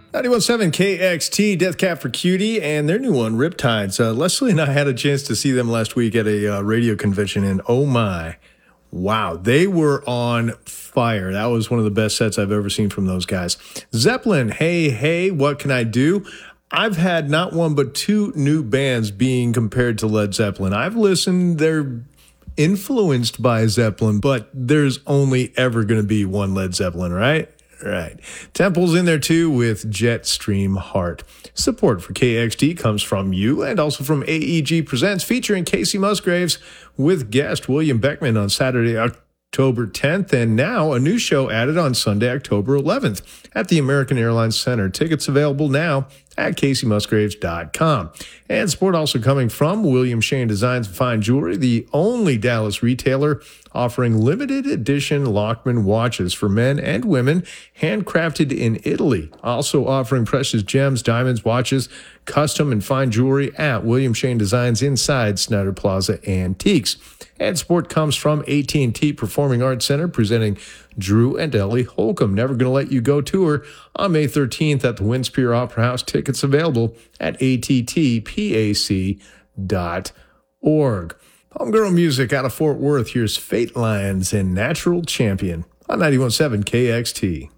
91.7 KXT, Death Cab for Cutie, and their new one, Riptides. Leslie and I had a chance to see them last week at a radio convention, and oh my, wow, they were on fire. That was one of the best sets I've ever seen from those guys. Zeppelin, hey, hey, what can I do? I've had not one but two new bands being compared to Led Zeppelin. I've listened, they're influenced by Zeppelin, but there's only ever going to be one Led Zeppelin, right? Right. Temple's in there too with Jetstream Heart. Support for KXT comes from you and also from AEG Presents, featuring Casey Musgraves with guest William Beckman on Saturday, October 10th, and now a new show added on Sunday, October 11th at the American Airlines Center. Tickets available now at CaseyMusgraves.com. And support also coming from William Shane Designs and Fine Jewelry, the only Dallas retailer offering limited edition Lockman watches for men and women, handcrafted in Italy. Also offering precious gems, diamonds, watches, custom and fine jewelry at William Shane Designs inside Snyder Plaza Antiques. And support comes from AT&T Performing Arts Center, presenting Drew and Ellie Holcomb, Never Gonna Let You Go tour on May 13th at the Winspear Opera House. Tickets available at attpac.org. Homegirl music out of Fort Worth. Here's Fate Lines and Natural Champion on 91.7 KXT.